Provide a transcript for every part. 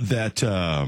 that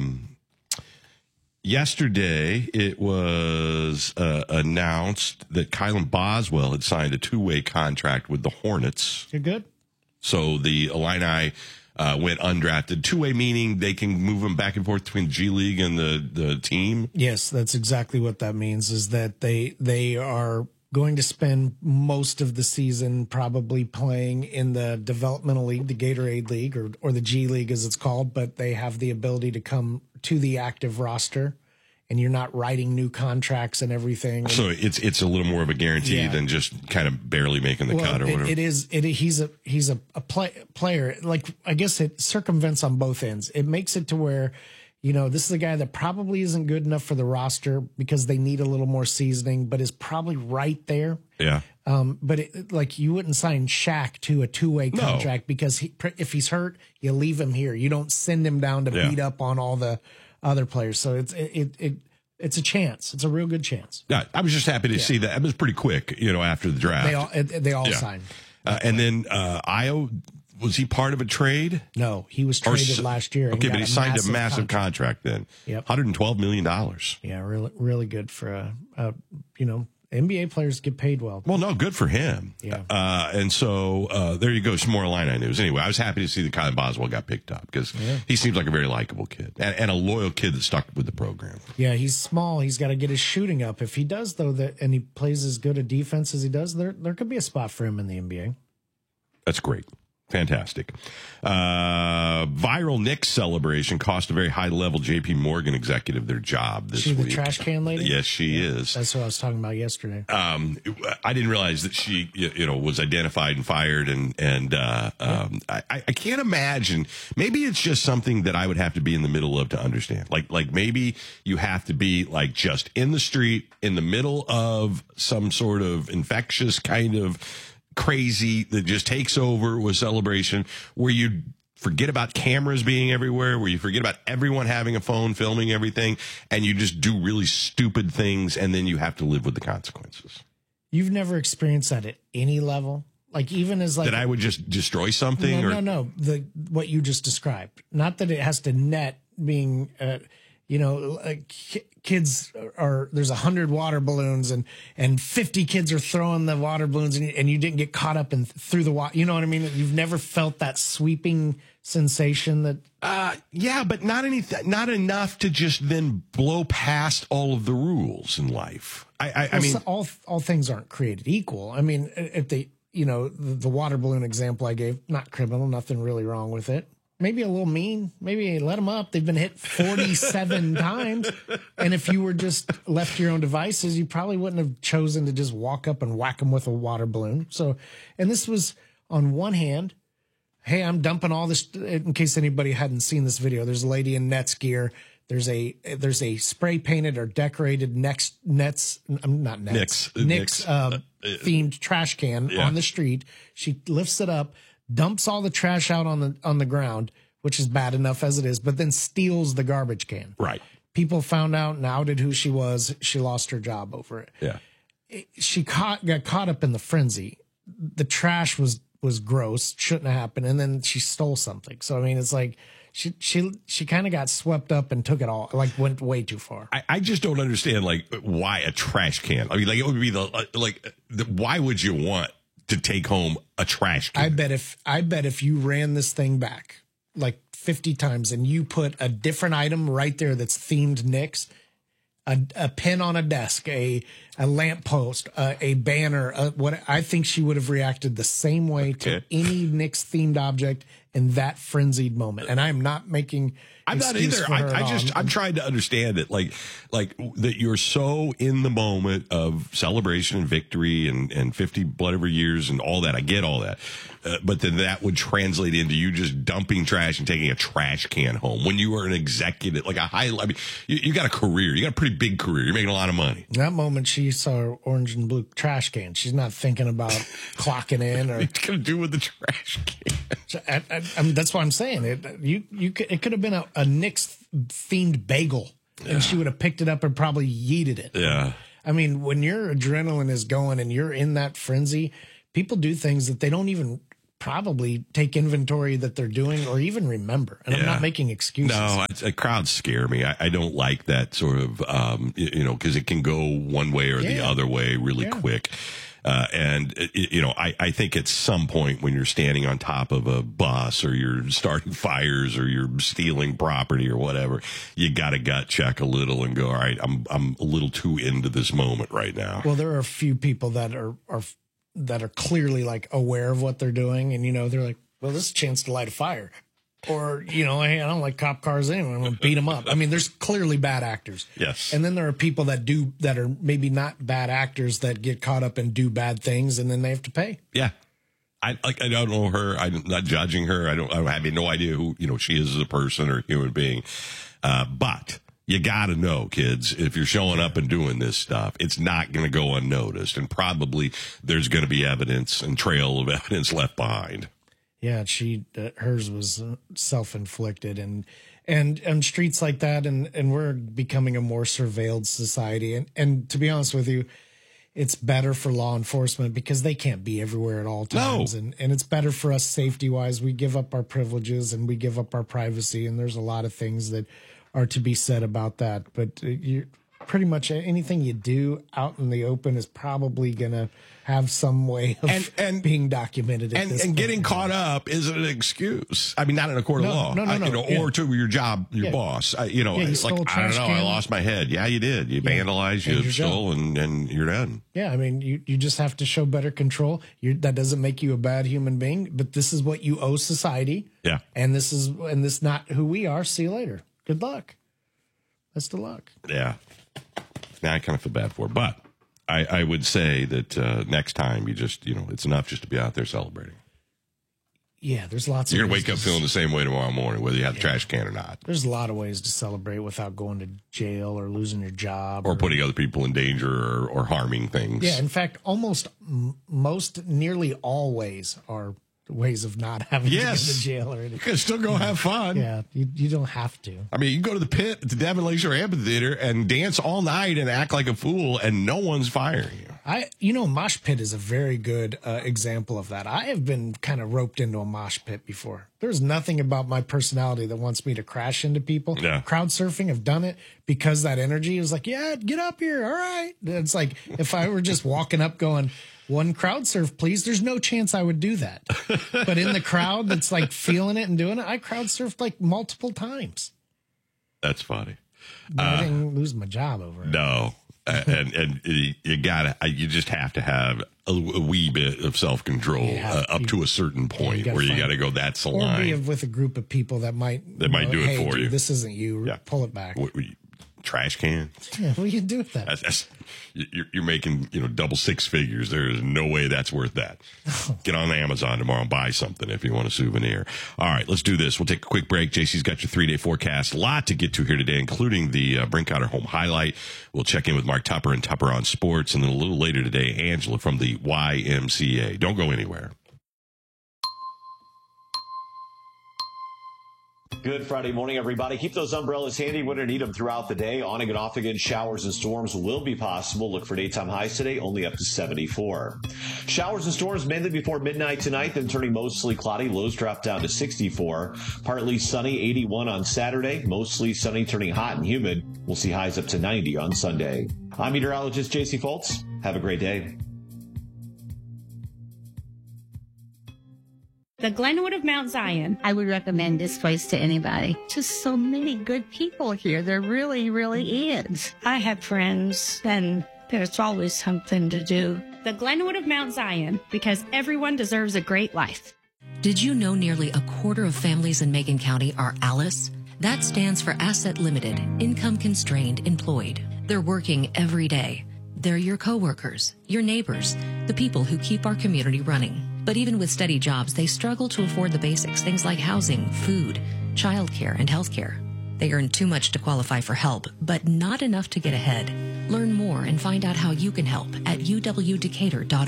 yesterday it was announced that Kylan Boswell had signed a 2-way contract with the Hornets. You're good. So the Illini went undrafted. 2-way meaning they can move them back and forth between G League and the team? Yes, that's exactly what that means, is that they are going to spend most of the season probably playing in the developmental league, the Gatorade League, or the G League as it's called, but they have the ability to come to the active roster, and you're not writing new contracts and everything. So it's a little more of a guarantee than just kind of barely making the cut or whatever. He's a player. Like, I guess it circumvents on both ends. It makes it to where, this is a guy that probably isn't good enough for the roster because they need a little more seasoning, but is probably right there. Yeah. But you wouldn't sign Shaq to a 2-way contract because if he's hurt, you leave him here. You don't send him down to beat up on all the other players. So it's a chance. It's a real good chance. Yeah, I was just happy to see that. It was pretty quick, after the draft. They all signed. And then Io, was he part of a trade? No, he was traded last year. Okay, but he signed a massive contract then. Yep. $112 million. Yeah, really, really good for NBA players get paid well. Well, no, good for him. Yeah. And so there you go, some more Illini news. Anyway, I was happy to see that Kylan Boswell got picked up because he seems like a very likable kid and a loyal kid that stuck with the program. Yeah, he's small. He's got to get his shooting up. If he does, though, and he plays as good a defense as he does, there could be a spot for him in the NBA. That's great. Fantastic. Viral Knicks celebration cost a very high-level J.P. Morgan executive their job this week. She the trash can lady? Yes, she is. That's what I was talking about yesterday. I didn't realize that she, was identified and fired, and I can't imagine. Maybe it's just something that I would have to be in the middle of to understand. Like maybe you have to be like just in the street, in the middle of some sort of infectious kind of crazy that just takes over with celebration, where you forget about cameras being everywhere, where you forget about everyone having a phone filming everything, and you just do really stupid things, and then you have to live with the consequences. You've never experienced that at any level? Like, even as like... That I would just destroy something? No. What you just described. Not that it has to net being... kids there's 100 water balloons and 50 kids are throwing the water balloons and you didn't get caught up through the water. You know what I mean? You've never felt that sweeping sensation that. Yeah, but not enough to just then blow past all of the rules in life. I mean, all things aren't created equal. I mean, if the water balloon example I gave, not criminal, nothing really wrong with it. Maybe a little mean. Maybe let them up. They've been hit 47 times. And if you were just left to your own devices, you probably wouldn't have chosen to just walk up and whack them with a water balloon. So, and this was on one hand, hey, I'm dumping all this. In case anybody hadn't seen this video, there's a lady in Nets gear. There's a spray painted or decorated Knicks themed trash can on the street. She lifts it up, dumps all the trash out on the ground, which is bad enough as it is, but then steals the garbage can. Right. People found out and outed who she was. She lost her job over it. Yeah. She got caught up in the frenzy. The trash was gross, shouldn't have happened, and then she stole something. So I mean, it's like she kind of got swept up and took it all, like went way too far. I just don't understand why a trash can. I mean, it would be why would you want to take home a trash can? I bet if you ran this thing back like 50 times and you put a different item right there that's themed Knicks, a pin on a desk, a lamppost, a banner, what I think she would have reacted the same way to any Knicks themed object in that frenzied moment. And I'm not making. I'm not either. I'm trying to understand it. Like that you're so in the moment of celebration and victory and 50 whatever years and all that. I get all that. But then that would translate into you just dumping trash and taking a trash can home when you were an executive, you got a career. You got a pretty big career. You're making a lot of money. In that moment, she saw her orange and blue trash can. She's not thinking about clocking in or. What are you going to do with the trash can? I mean, that's what I'm saying. It could have been a Knicks themed bagel, and she would have picked it up and probably yeeted it. Yeah. I mean, when your adrenaline is going and you're in that frenzy, people do things that they don't even probably take inventory that they're doing or even remember. And I'm not making excuses. No, crowds scare me. I don't like that sort of, because it can go one way or the other way really quick. I think at some point when you're standing on top of a bus or you're starting fires or you're stealing property or whatever, you got to gut check a little and go, all right, I'm a little too into this moment right now. Well, there are a few people that are clearly like aware of what they're doing. And, they're like, well, this is a chance to light a fire. Or, hey, I don't like cop cars anyway. I'm going to beat them up. I mean, there's clearly bad actors. Yes. And then there are people that are maybe not bad actors that get caught up and do bad things, and then they have to pay. Yeah. I don't know her. I'm not judging her. I have no idea who, she is as a person or human being. But you got to know, kids, if you're showing up and doing this stuff, it's not going to go unnoticed. And probably there's going to be evidence and trail of evidence left behind. Yeah, hers was self-inflicted, and streets like that, and we're becoming a more surveilled society. And to be honest with you, it's better for law enforcement because they can't be everywhere at all times. No. And it's better for us safety-wise. We give up our privileges and we give up our privacy, and there's a lot of things that are to be said about that. But you pretty much anything you do out in the open is probably going to have some way of being documented. And getting caught up isn't an excuse. I mean, not in a court of law. No. Or to your job, your boss. It's like, I don't know, I lost my head. Yeah, you did. You vandalized, you stole, and you're done. Yeah, I mean, you just have to show better control. That doesn't make you a bad human being, but this is what you owe society. Yeah. And this is not who we are. See you later. Good luck. Best of luck. Yeah. Now I kind of feel bad for her, but I would say that next time you just, it's enough just to be out there celebrating. Yeah, there's lots You're of going to wake up feeling the same way tomorrow morning, whether you have the trash can or not. There's a lot of ways to celebrate without going to jail or losing your job. Or putting other people in danger or harming things. Yeah, in fact, nearly all ways are ways of not having to go to jail or anything. You can still go have fun. Yeah, you don't have to. I mean, you can go to the pit at the Devon Lakeshore Amphitheater and dance all night and act like a fool, and no one's firing you. Mosh pit is a very good example of that. I have been kind of roped into a mosh pit before. There's nothing about my personality that wants me to crash into people. Yeah. Crowd surfing, I've done it because that energy is like, yeah, get up here. All right. It's like if I were just walking up going, one crowd surf, please. There's no chance I would do that. But in the crowd that's like feeling it and doing it, I crowd surfed like multiple times. That's funny. But I didn't lose my job over it. No. And you just have to have a wee bit of self-control up to a certain point where you got to go, that's the line. Or be with a group of people that might do it for you. This isn't you. Yeah. Pull it back. Trash can. Yeah, what do you do with that? You're making double six figures. There is no way that's worth that. Get on Amazon tomorrow and buy something if you want a souvenir. All right, let's do this. We'll take a quick break. JC's got your 3-day forecast. A lot to get to here today, including the Brinkotter Home Highlight. We'll check in with Mark Tupper and Tupper on Sports, and then a little later today, Angela from the YMCA. Don't go anywhere. Good Friday morning, everybody. Keep those umbrellas handy when you need them throughout the day. On and off again, showers and storms will be possible. Look for daytime highs today, only up to 74. Showers and storms mainly before midnight tonight, then turning mostly cloudy. Lows drop down to 64. Partly sunny, 81 on Saturday. Mostly sunny, turning hot and humid. We'll see highs up to 90 on Sunday. I'm meteorologist JC Foltz. Have a great day. The Glenwood of Mount Zion. I would recommend this place to anybody. Just so many good people here. There really, really is. I have friends, and there's always something to do. The Glenwood of Mount Zion, because everyone deserves a great life. Did you know nearly a quarter of families in Macon County are ALICE? That stands for Asset Limited, Income Constrained Employed. They're working every day. They're your coworkers, your neighbors, the people who keep our community running. But even with steady jobs, they struggle to afford the basics, things like housing, food, childcare, and healthcare. They earn too much to qualify for help, but not enough to get ahead. Learn more and find out how you can help at uwdecatur.org.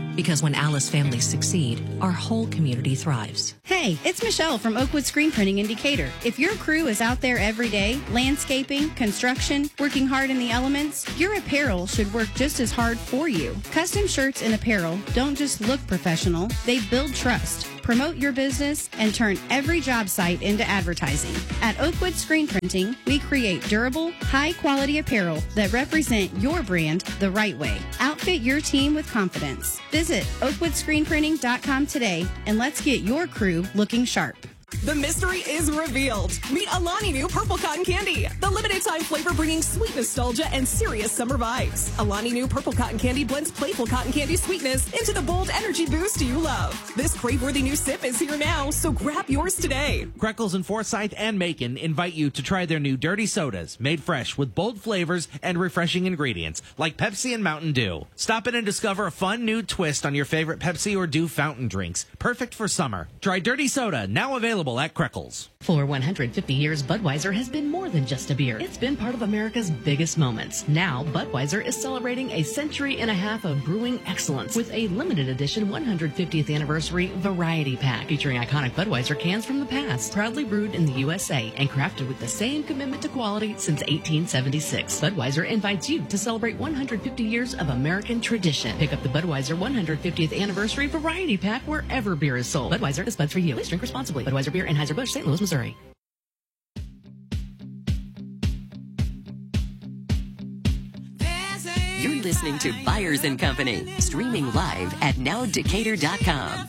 Because when Alice families succeed, our whole community thrives. Hey, it's Michelle from Oakwood Screen Printing in Decatur. If your crew is out there every day, landscaping, construction, working hard in the elements, your apparel should work just as hard for you. Custom shirts and apparel don't just look professional, they build trust. Promote your business and turn every job site into advertising. At Oakwood Screen Printing, we create durable, high-quality apparel that represent your brand the right way. Outfit your team with confidence. Visit oakwoodscreenprinting.com today and let's get your crew looking sharp. The mystery is revealed. Meet Alani New Purple Cotton Candy, the limited time flavor bringing sweet nostalgia and serious summer vibes. Alani New Purple Cotton Candy blends playful cotton candy sweetness into the bold energy boost you love. This crave-worthy new sip is here now, so grab yours today. Kreckles and Forsyth and Macon invite you to try their new dirty sodas, made fresh with bold flavors and refreshing ingredients like Pepsi and Mountain Dew. Stop in and discover a fun new twist on your favorite Pepsi or Dew fountain drinks, perfect for summer. Try Dirty Soda, now available at Kreckles. For 150 years, Budweiser has been more than just a beer. It's been part of America's biggest moments. Now, Budweiser is celebrating a century and a half of brewing excellence with a limited edition 150th anniversary variety pack featuring iconic Budweiser cans from the past, proudly brewed in the USA and crafted with the same commitment to quality since 1876. Budweiser invites you to celebrate 150 years of American tradition. Pick up the Budweiser 150th anniversary variety pack wherever beer is sold. Budweiser is Bud for you. Please drink responsibly. Budweiser Beer, Anheuser-Busch, St. Louis, Missouri. You're listening to Byers & Company, streaming live at nowdecatur.com.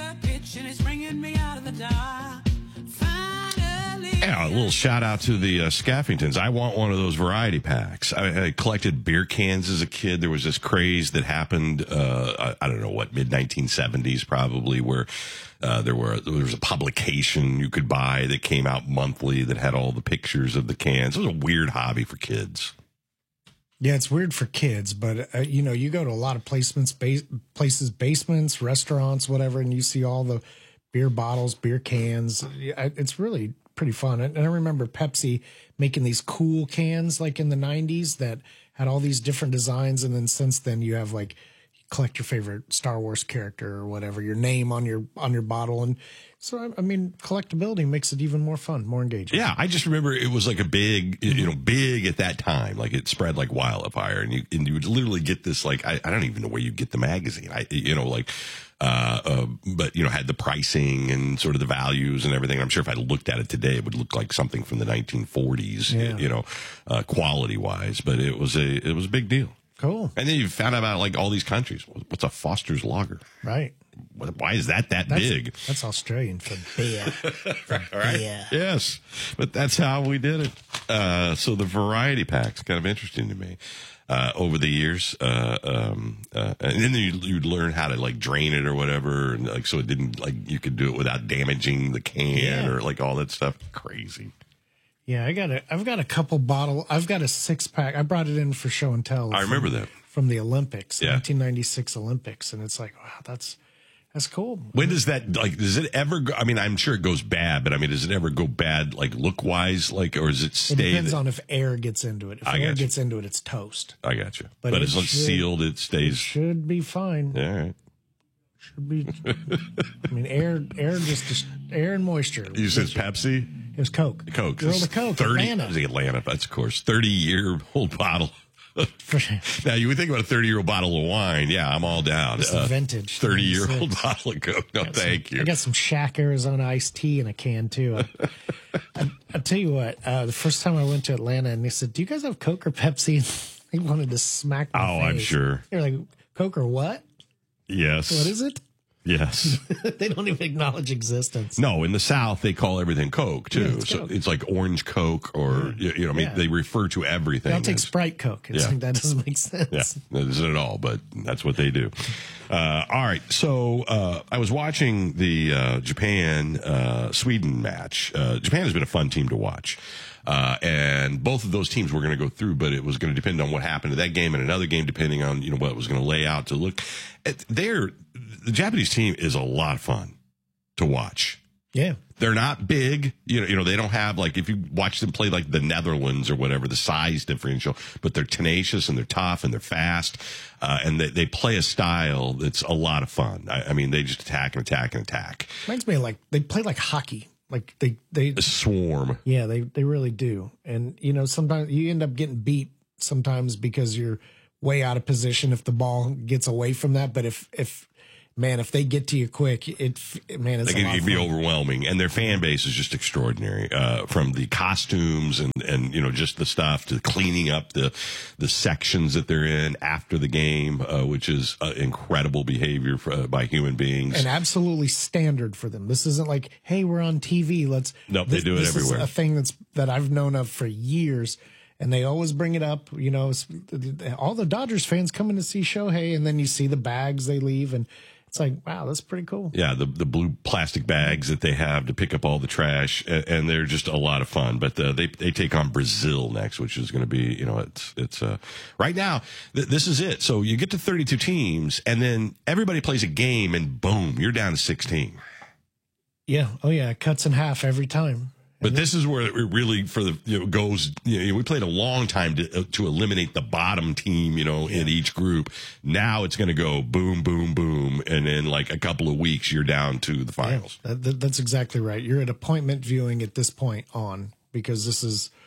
Yeah, a little shout out to the Scaffingtons. I want one of those variety packs. I collected beer cans as a kid. There was this craze that happened, I don't know what, mid-1970s probably, where there was a publication you could buy that came out monthly that had all the pictures of the cans. It was a weird hobby for kids. Yeah, it's weird for kids, but you go to a lot of places, basements, restaurants, whatever, and you see all the beer bottles, beer cans. It's really pretty fun. And I remember Pepsi making these cool cans like in the 90s that had all these different designs. And then since then you have like, you collect your favorite Star Wars character or whatever, your name on your bottle. And so, I mean, collectability makes it even more fun, more engaging. Yeah. I just remember it was like a big at that time. Like it spread like wildfire and you would literally get this, like, I don't even know where you get the magazine. But had the pricing and sort of the values and everything. I'm sure if I looked at it today, it would look like something from the 1940s, quality wise. But it was a big deal. Cool. And then you found out about like all these countries. What's a Foster's Lager? Right. Why is that big? That's Australian for beer. Right? Beer. Yes, but that's how we did it. So the variety pack's kind of interesting to me. Over the years, and then you'd learn how to like drain it or whatever, and like so it didn't like you could do it without damaging the can or like all that stuff. Crazy. Yeah, I've got a couple bottle. I've got a 6-pack. I brought it in for show and tell. I remember that from the Olympics, 1996 Olympics, and it's like, wow, that's cool. When does that, like, does it ever go, I mean, I'm sure it goes bad, but I mean, does it ever go bad, like, look-wise, like, or does it stay? It depends on if air gets into it. If air gets into it, it's toast. I got you. But as long as it's sealed, it stays. It should be fine. All right. Should be. I mean, air and moisture. You said Pepsi? It was Coke. Coke. World of Coke. 30, Atlanta. It was Atlanta, that's, of course, 30-year-old bottle. Now, you would think about a 30-year-old bottle of wine. Yeah, I'm all down. It's a vintage 30-year-old bottle of Coke. No, thank you. I got some Shack Arizona iced tea in a can, too. I'll tell you what, the first time I went to Atlanta and they said, do you guys have Coke or Pepsi? They wanted to smack my face. I'm sure. They're like, Coke or what? Yes. What is it? Yes. They don't even acknowledge existence. No, in the South, they call everything Coke, too. Yeah, so it's like orange Coke or, I mean, they refer to everything. I'll take Sprite Coke. It's like, that doesn't make sense. Yeah, that isn't at all, but that's what they do. All right. So I was watching the Japan-Sweden match. Japan has been a fun team to watch. And both of those teams were going to go through, but it was going to depend on what happened to that game and another game, depending on, what it was going to lay out to look. The Japanese team is a lot of fun to watch. Yeah. They're not big. You know, they don't have, like, if you watch them play like the Netherlands or whatever, the size differential, but they're tenacious and they're tough and they're fast. And they play a style that's a lot of fun. I mean, they just attack and attack and attack. Reminds me of they play like hockey. Like they swarm. Yeah, they really do. And, you know, sometimes you end up getting beat sometimes because you're way out of position if the ball gets away from that. But if they get to you quick, it's a lot of can be fun. overwhelming, and their fan base is just extraordinary. From the costumes and you know, just the stuff, to cleaning up the sections that they're in after the game, which is incredible behavior by human beings, and absolutely standard for them. This isn't like, hey, we're on TV. Nope, they do it everywhere. Is a thing that I've known of for years. And they always bring it up, you know, all the Dodgers fans coming to see Shohei, and then you see the bags they leave, and it's like, wow, that's pretty cool. Yeah, the blue plastic bags that they have to pick up all the trash, and they're just a lot of fun. But they take on Brazil next, which is going to be, you know, it's right now, this is it. So you get to 32 teams, and then everybody plays a game, and boom, you're down to 16. Yeah, oh yeah, it cuts in half every time. But this is where it really goes. You know, we played a long time to eliminate the bottom team, you know, in each group. Now it's going to go boom, boom, boom, and in like a couple of weeks you're down to the finals. Yeah, that's exactly right. You're at appointment viewing at this point on, because this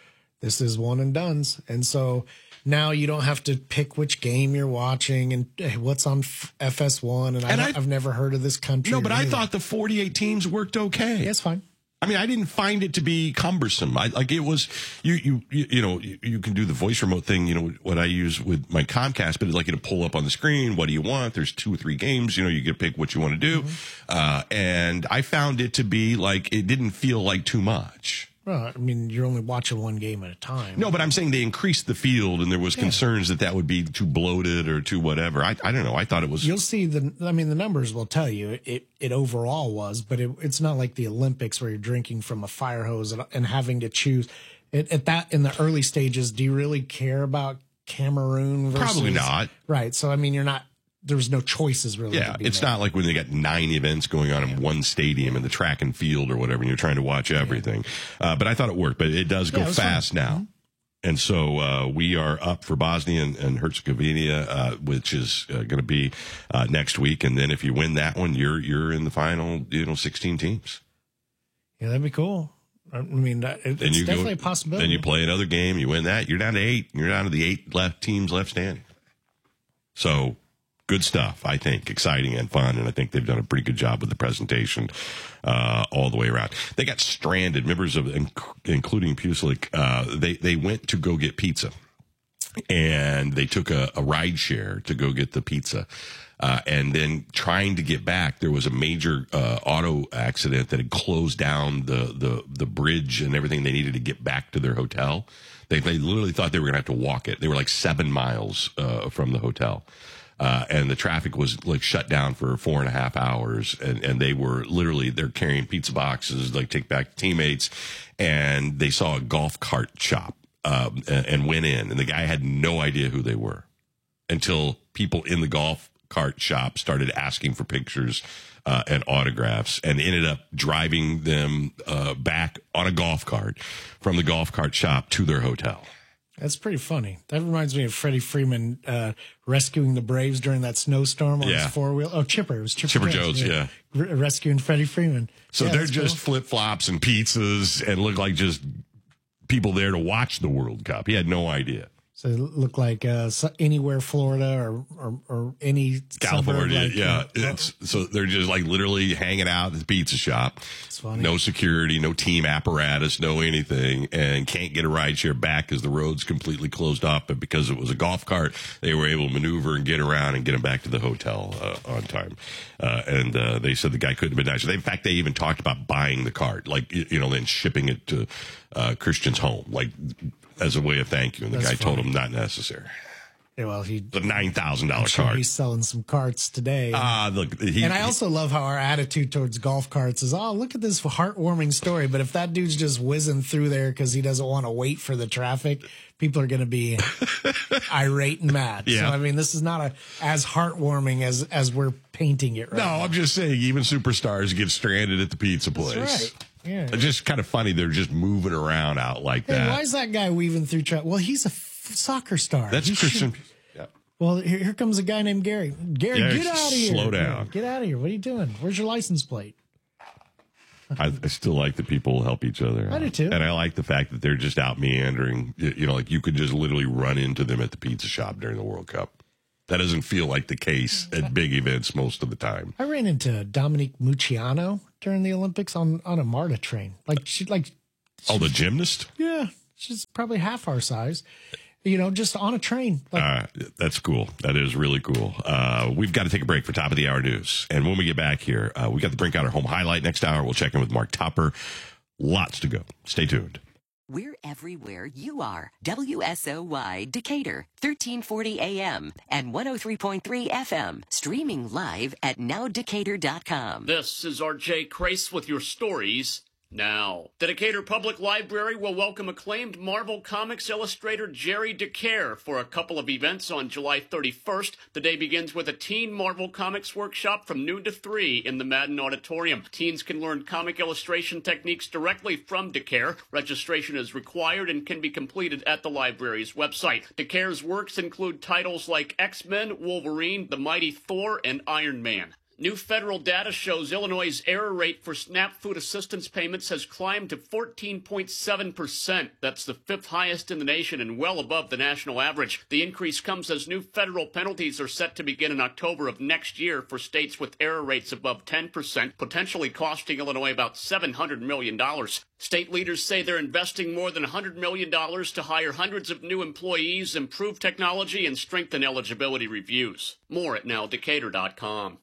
is one and dones, and so now you don't have to pick which game you're watching and what's on FS1. And I've never heard of this country. No, but I thought the 48 teams worked okay. Yeah, it's fine. I mean, I didn't find it to be cumbersome. It was, you know, you can do the voice remote thing, you know, what I use with my Comcast, but it's like, you know, pull up on the screen. What do you want? There's 2 or 3 games, you know, you get to pick what you want to do. Mm-hmm. And I found it to be like, it didn't feel like too much. Well, I mean, you're only watching one game at a time. No, but I'm saying they increased the field, and there was concerns that would be too bloated or too whatever. I don't know. I thought it was. You'll see the numbers will tell you it overall was, but it's not like the Olympics where you're drinking from a fire hose and having to choose. At that, in the early stages, do you really care about Cameroon versus? Probably not. Right. So, I mean, there's no choices really. Yeah, it's not like when they got 9 events going on in one stadium in the track and field or whatever, and you're trying to watch everything. But I thought it worked, but it does go fast now. Mm-hmm. And so we are up for Bosnia and Herzegovina, which is going to be next week. And then if you win that one, you're in the final, 16 teams. Yeah, that'd be cool. I mean, it's definitely a possibility. Then you play another game, you win that, you're down to 8. You're down to the 8 teams left standing. So good stuff, I think. Exciting and fun, and I think they've done a pretty good job with the presentation all the way around. They got stranded, members of, including Pusilik, they went to go get pizza, and they took a ride share to go get the pizza. And then trying to get back, there was a major auto accident that had closed down the bridge and everything they needed to get back to their hotel. They literally thought they were going to have to walk it. They were like 7 miles from the hotel. And the traffic was like shut down for 4.5 hours. And they were literally, they're carrying pizza boxes, like take back to teammates. And they saw a golf cart shop, and went in. And the guy had no idea who they were until people in the golf cart shop started asking for pictures, and autographs, and ended up driving them, back on a golf cart from the golf cart shop to their hotel. That's pretty funny. That reminds me of Freddie Freeman rescuing the Braves during that snowstorm on his 4-wheel. Oh, Chipper. It was Chipper Jones, yeah. Rescuing Freddie Freeman. So they're just flip-flops and pizzas and look like just people there to watch the World Cup. He had no idea. So it looked like anywhere Florida or any California, suburb, like, so they're just like literally hanging out at the pizza shop. It's funny. No security, no team apparatus, no anything, and can't get a ride share back because the road's completely closed off. But because it was a golf cart, they were able to maneuver and get around and get them back to the hotel on time. And they said the guy couldn't have been nice. In fact, they even talked about buying the cart, like then shipping it to Christian's home, like as a way of thank you. And the guy told him not necessary. Yeah, well, the $9,000 cart. He's selling some carts today. Look, and I also love how our attitude towards golf carts is, oh, look at this heartwarming story. But if that dude's just whizzing through there because he doesn't want to wait for the traffic, people are going to be irate and mad. Yeah. So, I mean, this is not as heartwarming as we're painting it right now. I'm just saying, even superstars get stranded at the pizza place. That's right. Yeah. It's just kind of funny. They're just moving around out like Hey, that. why is that guy weaving through traffic? Well, he's a soccer star. That's He Christian. should- Yeah. Well, here comes a guy named Gary. Gary, Yeah, get out of here. slow down. Get out of here. What are you doing? Where's your license plate? I still like that people help each other. I do too. And I like the fact that they're just out meandering. You know, like you could just literally run into them at the pizza shop during the World Cup. That doesn't feel like the case at big events most of the time. I ran into Dominique Mucciano during the Olympics on a MARTA train. Oh, the gymnast? Yeah, she's probably half our size. You know, just on a train. That's cool. That is really cool. We've got to take a break for top of the hour news. And when we get back here, we got the Brink Outer Home Highlight next hour. We'll check in with Mark Topper. Lots to go. Stay tuned. We're everywhere you are. WSOY Decatur, 1340 AM and 103.3 FM. Streaming live at nowdecatur.com. This is RJ Crace with your stories now. The Decatur Public Library will welcome acclaimed Marvel Comics illustrator Jerry DeCare for a couple of events on July 31st. The day begins with a teen Marvel Comics workshop from noon to 3 in the Madden Auditorium. Teens can learn comic illustration techniques directly from DeCare. Registration is required and can be completed at the library's website. DeCare's works include titles like X-Men, Wolverine, The Mighty Thor, and Iron Man. New federal data shows Illinois' error rate for SNAP food assistance payments has climbed to 14.7%. That's the fifth highest in the nation and well above the national average. The increase comes as new federal penalties are set to begin in October of next year for states with error rates above 10%, potentially costing Illinois about $700 million. State leaders say they're investing more than $100 million to hire hundreds of new employees, improve technology, and strengthen eligibility reviews. More at nowdecatur.com.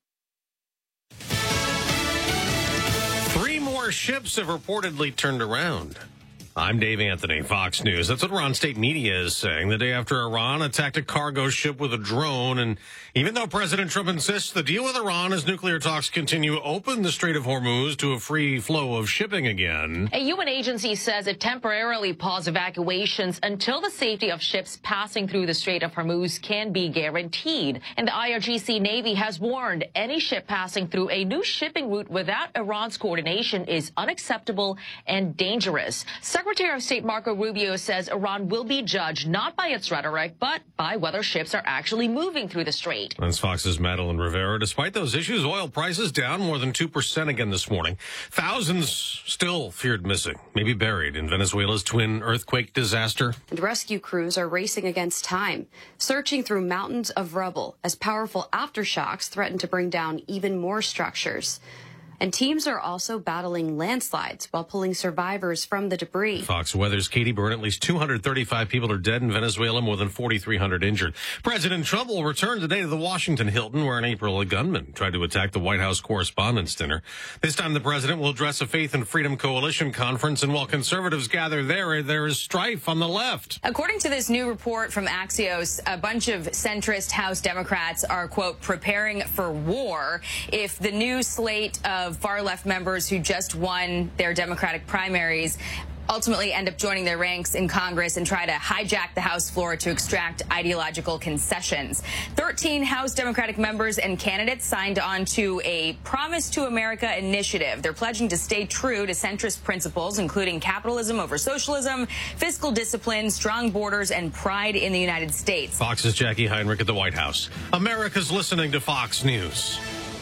3 more ships have reportedly turned around. I'm Dave Anthony, Fox News. That's what Iran state media is saying the day after Iran attacked a cargo ship with a drone. And even though President Trump insists the deal with Iran as nuclear talks continue open the Strait of Hormuz to a free flow of shipping again. A UN agency says it temporarily paused evacuations until the safety of ships passing through the Strait of Hormuz can be guaranteed. And the IRGC Navy has warned any ship passing through a new shipping route without Iran's coordination is unacceptable and dangerous. Secretary of State Marco Rubio says Iran will be judged not by its rhetoric, but by whether ships are actually moving through the strait. That's Fox's Madeline Rivera. Despite those issues, oil prices down more than 2% again this morning. Thousands still feared missing, maybe buried in Venezuela's twin earthquake disaster. And rescue crews are racing against time, searching through mountains of rubble as powerful aftershocks threaten to bring down even more structures. And teams are also battling landslides while pulling survivors from the debris. Fox Weather's Katie Byrne. At least 235 people are dead in Venezuela, more than 4,300 injured. President Trump will return today to the Washington Hilton, where in April a gunman tried to attack the White House Correspondents' Dinner. This time the president will address a Faith and Freedom Coalition conference, and while conservatives gather there is strife on the left. According to this new report from Axios, a bunch of centrist House Democrats are, quote, preparing for war if the new slate of far-left members who just won their Democratic primaries ultimately end up joining their ranks in Congress and try to hijack the House floor to extract ideological concessions. 13 House Democratic members and candidates signed on to a Promise to America initiative. They're pledging to stay true to centrist principles, including capitalism over socialism, fiscal discipline, strong borders, and pride in the United States. Fox's Jackie Heinrich at the White House. America's listening to Fox News.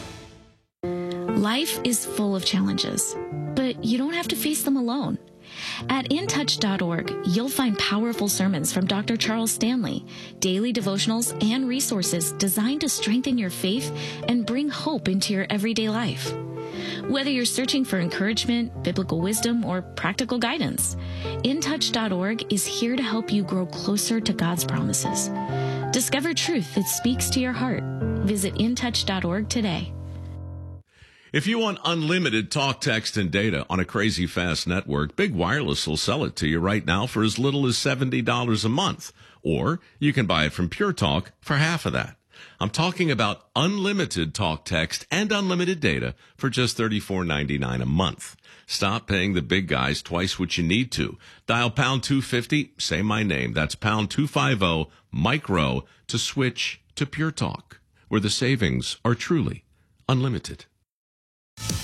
Life is full of challenges, but you don't have to face them alone. At intouch.org, you'll find powerful sermons from Dr. Charles Stanley, daily devotionals, and resources designed to strengthen your faith and bring hope into your everyday life. Whether you're searching for encouragement, biblical wisdom, or practical guidance, intouch.org is here to help you grow closer to God's promises. Discover truth that speaks to your heart. Visit intouch.org today. If you want unlimited talk, text, and data on a crazy fast network, Big Wireless will sell it to you right now for as little as $70 a month. Or you can buy it from Pure Talk for half of that. I'm talking about unlimited talk, text, and unlimited data for just $34.99 a month. Stop paying the big guys twice what you need to. Dial pound 250, say my name. That's pound 250 micro to switch to Pure Talk, where the savings are truly unlimited.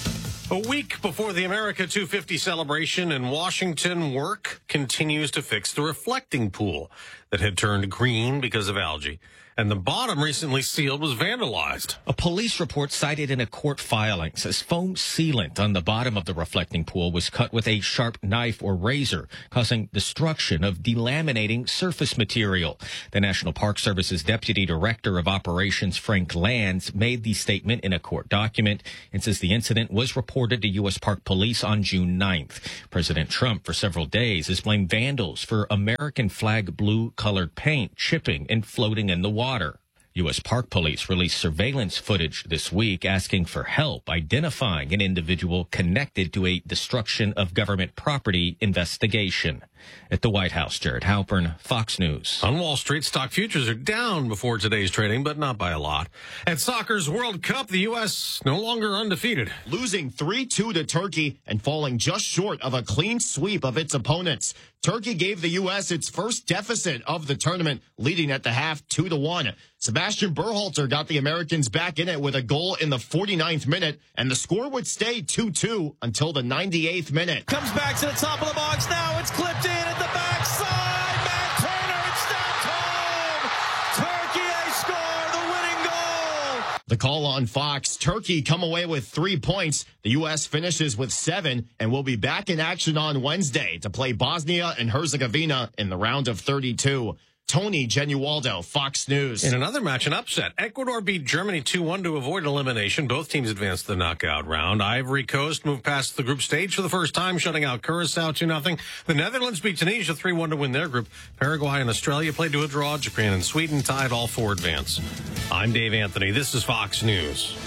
A week before the America 250 celebration in Washington, work continues to fix the reflecting pool that had turned green because of algae. And the bottom, recently sealed, was vandalized. A police report cited in a court filing says foam sealant on the bottom of the reflecting pool was cut with a sharp knife or razor, causing destruction of delaminating surface material. The National Park Service's Deputy Director of Operations, Frank Lands, made the statement in a court document and says the incident was reported to U.S. Park Police on June 9th. President Trump, for several days, has blamed vandals for American flag blue-colored paint chipping and floating in the water. U.S. Park Police released surveillance footage this week asking for help identifying an individual connected to a destruction of government property investigation. At the White House, Jared Halpern, Fox News. On Wall Street, stock futures are down before today's trading, but not by a lot. At soccer's World Cup, the U.S. no longer undefeated. Losing 3-2 to Turkey and falling just short of a clean sweep of its opponents. Turkey gave the U.S. its first deficit of the tournament, leading at the half 2-1. Sebastian Berhalter got the Americans back in it with a goal in the 49th minute, and the score would stay 2-2 until the 98th minute. Comes back to the top of the box now. It's clipped in at the backside. Matt Turner, it's stopped home. Turkey, they score the winning goal. The call on Fox. Turkey come away with 3 points. The U.S. finishes with 7 and will be back in action on Wednesday to play Bosnia and Herzegovina in the round of 32. Tony Genualdo, Fox News. In another match, an upset. Ecuador beat Germany 2-1 to avoid elimination. Both teams advanced to the knockout round. Ivory Coast moved past the group stage for the first time, shutting out Curacao 2-0. The Netherlands beat Tunisia 3-1 to win their group. Paraguay and Australia played to a draw. Japan and Sweden tied, all four advance. I'm Dave Anthony. This is Fox News.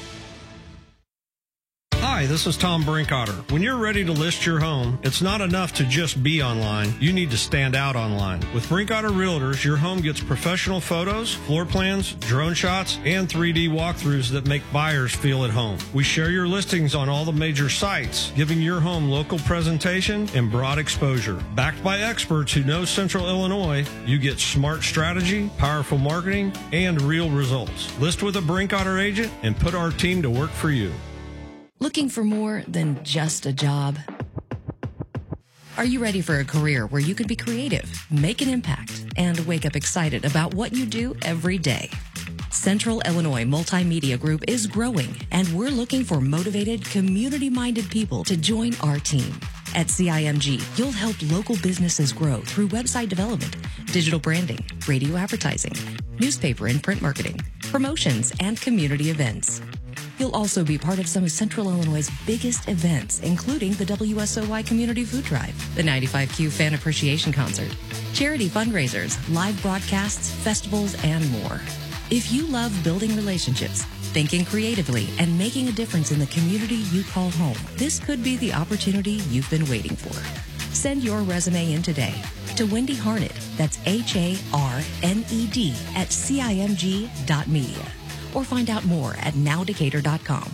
Hi, this is Tom Brinkotter. When you're ready to list your home, it's not enough to just be online. You need to stand out online. With Brinkotter Realtors, your home gets professional photos, floor plans, drone shots, and 3D walkthroughs that make buyers feel at home. We share your listings on all the major sites, giving your home local presentation and broad exposure. Backed by experts who know Central Illinois, you get smart strategy, powerful marketing, and real results. List with a Brinkotter agent and put our team to work for you. Looking for more than just a job? Are you ready for a career where you can be creative, make an impact, and wake up excited about what you do every day? Central Illinois Multimedia Group is growing, and we're looking for motivated, community-minded people to join our team. At CIMG, you'll help local businesses grow through website development, digital branding, radio advertising, newspaper and print marketing, promotions, and community events. You'll also be part of some of Central Illinois' biggest events, including the WSOY Community Food Drive, the 95Q Fan Appreciation Concert, charity fundraisers, live broadcasts, festivals, and more. If you love building relationships, thinking creatively, and making a difference in the community you call home, this could be the opportunity you've been waiting for. Send your resume in today to Wendy Harned, that's HARNED, at CIMG.media. Or find out more at nowdecatur.com.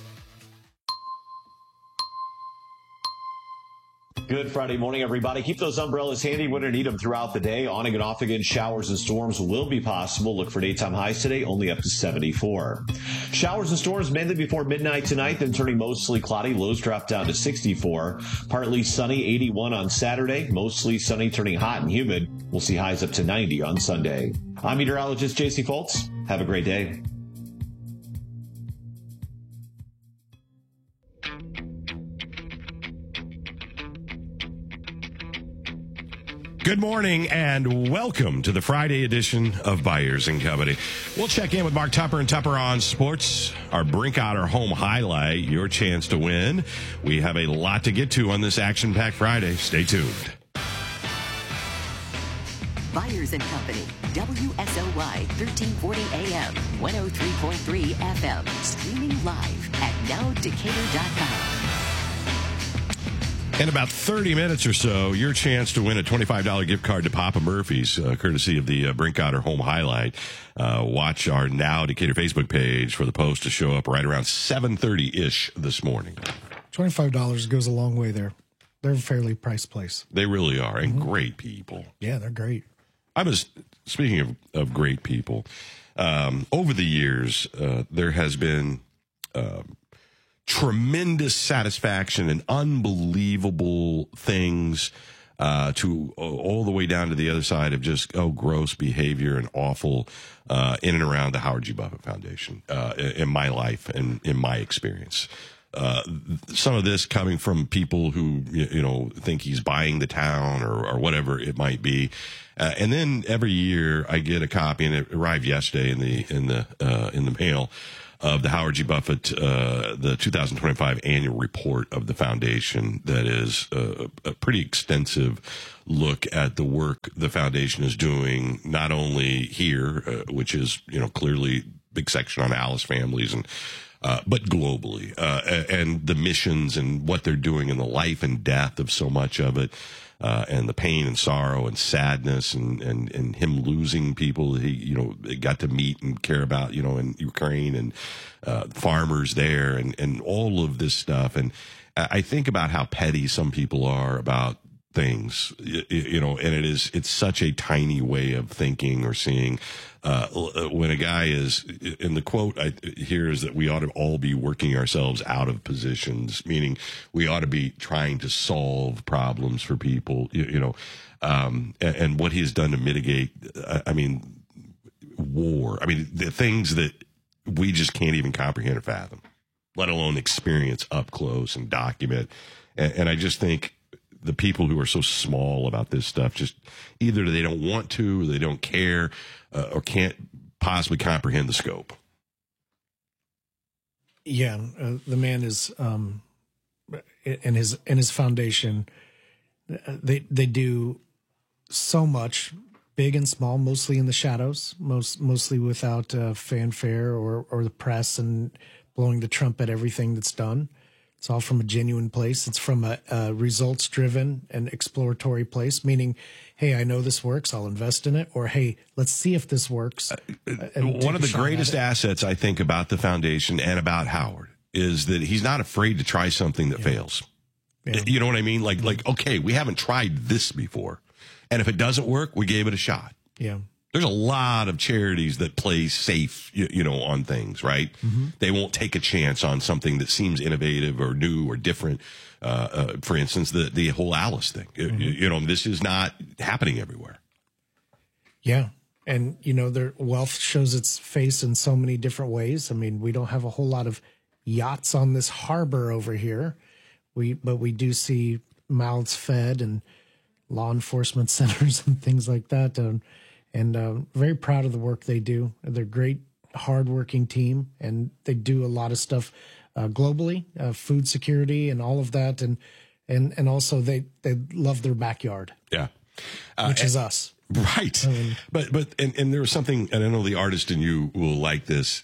Good Friday morning, everybody. Keep those umbrellas handy when you need them throughout the day. On and off again, showers and storms will be possible. Look for daytime highs today, only up to 74. Showers and storms mainly before midnight tonight, then turning mostly cloudy. Lows drop down to 64. Partly sunny, 81 on Saturday. Mostly sunny, turning hot and humid. We'll see highs up to 90 on Sunday. I'm meteorologist J.C. Foltz. Have a great day. Good morning and welcome to the Friday edition of Byers and Company. We'll check in with Mark Tupper and Tupper on Sports, our Brinkotter home highlight, your chance to win. We have a lot to get to on this action-packed Friday. Stay tuned. Byers and Company, WSOY 1340 AM, 103.3 FM, streaming live at nowdecatur.com. In about 30 minutes or so, your chance to win a $25 gift card to Papa Murphy's, courtesy of the Brinkotter Home Highlight. Watch our Now Decatur Facebook page for the post to show up right around 7:30-ish this morning. $25 goes a long way there. They're a fairly priced place. They really are, and great people. Yeah, they're great. Speaking of great people, over the years, there has been tremendous satisfaction and unbelievable things to all the way down to the other side of just gross behavior and awful in and around the Howard G. Buffett Foundation in my life and in my experience. Some of this coming from people who think he's buying the town or whatever it might be, and then every year I get a copy, and it arrived yesterday in the mail, of the Howard G. Buffett, the 2025 annual report of the foundation. That is a pretty extensive look at the work the foundation is doing, not only here, which is, clearly big section on Alice families, and but globally, and the missions and what they're doing and the life and death of so much of it. And the pain and sorrow and sadness and him losing people that he, got to meet and care about, in Ukraine, and farmers there, and all of this stuff. And I think about how petty some people are about things, and it's such a tiny way of thinking or seeing. When a guy is, in the quote here is that we ought to all be working ourselves out of positions, meaning we ought to be trying to solve problems for people, and what he has done to mitigate, war. The things that we just can't even comprehend or fathom, let alone experience up close and document. And I just think the people who are so small about this stuff, just either they don't want to, or they don't care, or can't possibly comprehend the scope. Yeah, the man is, and his foundation, they do so much, big and small, mostly in the shadows, mostly without fanfare or the press and blowing the trumpet, everything that's done. It's all from a genuine place. It's from a results-driven and exploratory place, meaning, hey, I know this works, I'll invest in it, or hey, let's see if this works. One of the greatest assets, I think, about the foundation and about Howard is that he's not afraid to try something that fails. Yeah. You know what I mean? Like, okay, we haven't tried this before, and if it doesn't work, we gave it a shot. Yeah. There's a lot of charities that play safe, on things, right? Mm-hmm. They won't take a chance on something that seems innovative or new or different. For instance, the whole Alice thing. Mm-hmm. This is not happening everywhere. Yeah. And, their wealth shows its face in so many different ways. We don't have a whole lot of yachts on this harbor over here. But we do see mouths fed and law enforcement centers and things like that. And very proud of the work they do. They're a great, hardworking team, and they do a lot of stuff globally, food security and all of that. And also they love their backyard. Yeah. Which is us. Right. But there was something, and I know the artist in you will like this,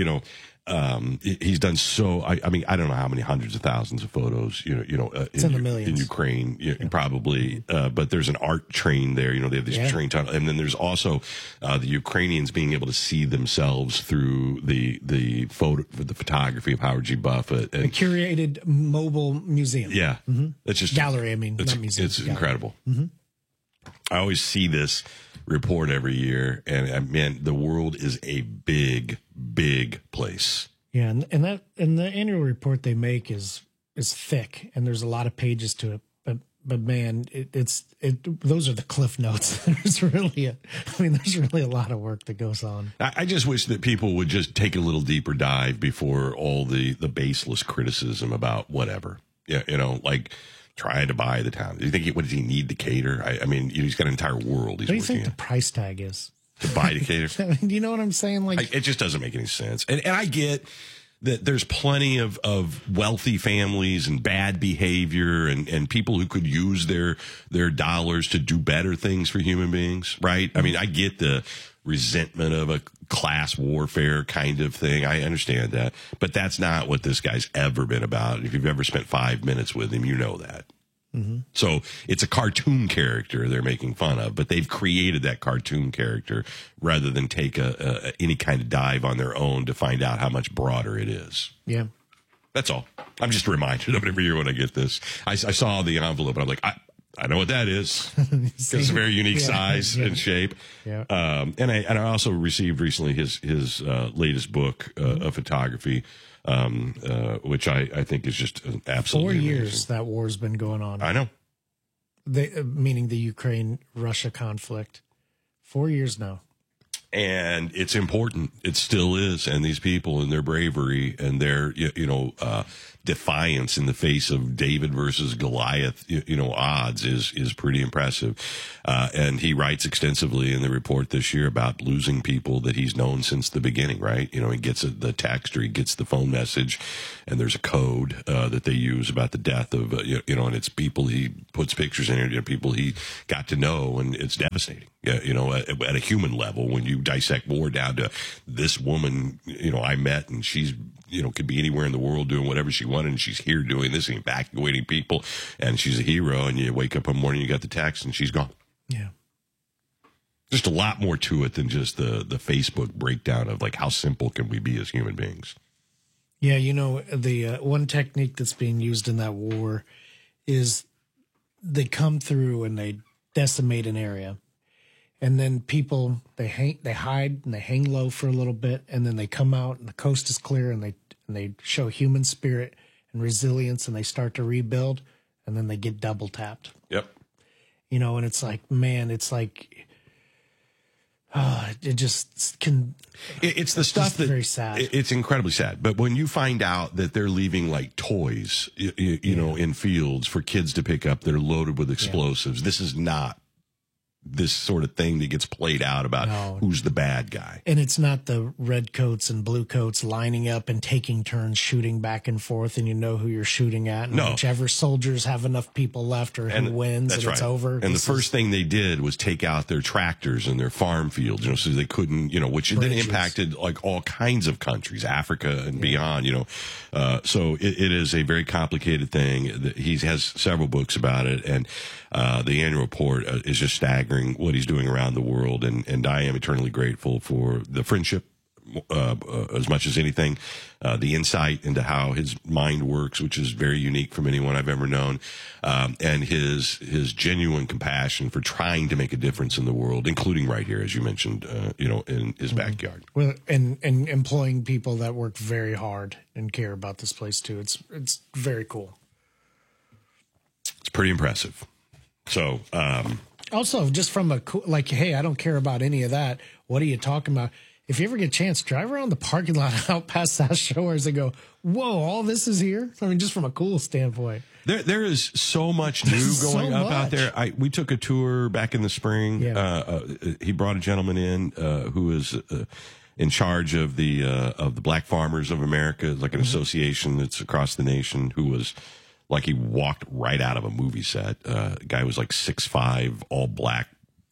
he's done so, I don't know how many hundreds of thousands of photos, it's in the millions. In Ukraine, probably, but there's an art train there, they have these train tunnels, and then there's also, the Ukrainians being able to see themselves through the photography of Howard G. Buffett. And, a curated mobile museum. Yeah. Mm-hmm. It's just gallery, not museum. It's incredible. Mm-hmm. I always see this report every year, and man, the world is a big, big place. Yeah, and the annual report they make is thick, and there's a lot of pages to it. But man, it's those are the cliff notes. There's really a lot of work that goes on. I just wish that people would just take a little deeper dive before all the baseless criticism about whatever. Yeah, like trying to buy the town. Do you think what does he need Decatur? He's got an entire world. He's what do you working think the price tag is to buy Decatur? Do you know what I'm saying? It just doesn't make any sense. And I get that there's plenty of wealthy families and bad behavior and people who could use their dollars to do better things for human beings, right? I get the resentment of a class warfare kind of thing. I understand that. But that's not what this guy's ever been about. If you've ever spent 5 minutes with him, you know that. Mm-hmm. So it's a cartoon character they're making fun of, but they've created that cartoon character rather than take any kind of dive on their own to find out how much broader it is. Yeah. That's all. I'm just reminded of it every year when I get this. I saw the envelope and I'm like, I know what that is. It's a very unique size and shape. Yeah. And I also received recently his latest book of photography, which I think is just absolutely 4 years amazing. that war's been going on. I know. Meaning the Ukraine-Russia conflict. 4 years now. And it's important. It still is. And these people and their bravery and their, defiance in the face of David versus Goliath, odds is pretty impressive. And he writes extensively in the report this year about losing people that he's known since the beginning, right? He gets the text or he gets the phone message and there's a code, that they use about the death of, and it's people he puts pictures in it, people he got to know, and it's devastating. At a human level, when you dissect war down to this woman, I met and she's, could be anywhere in the world doing whatever she wanted, and she's here doing this and evacuating people, and she's a hero, and you wake up one morning, you got the text, and she's gone. Yeah. Just a lot more to it than just the Facebook breakdown of, like, how simple can we be as human beings? Yeah, the one technique that's being used in that war is they come through and they decimate an area. And then people, they hide and they hang low for a little bit, and then they come out and the coast is clear, and they show human spirit and resilience, and they start to rebuild, and then they get double tapped. Yep. And it's like, man, it's like, it just can. It's the stuff that very sad. It's incredibly sad. But when you find out that they're leaving like toys, in fields for kids to pick up that are loaded with explosives, this is not this sort of thing that gets played out about who's the bad guy. And it's not the red coats and blue coats lining up and taking turns shooting back and forth, and you know who you're shooting at. And whichever soldiers have enough people left or who wins, and it's over. And the first thing they did was take out their tractors and their farm fields, so they couldn't, which then impacted like all kinds of countries, Africa and beyond, So it is a very complicated thing. He has several books about it, and the annual report is just staggering what he's doing around the world, and I am eternally grateful for the friendship as much as anything, the insight into how his mind works, which is very unique from anyone I've ever known, and his genuine compassion for trying to make a difference in the world, including right here, as you mentioned, in his backyard. Well, and employing people that work very hard and care about this place too. It's very cool. It's pretty impressive. So, also, just from hey, I don't care about any of that. What are you talking about? If you ever get a chance, drive around the parking lot out past South Shores and go, whoa, all this is here? I mean, just from a cool standpoint. There is so much new going up out there. We took a tour back in the spring. Yeah. He brought a gentleman in who is in charge of the Black Farmers of America, like an association that's across the nation, who was like he walked right out of a movie set. Guy was like 6'5", all black,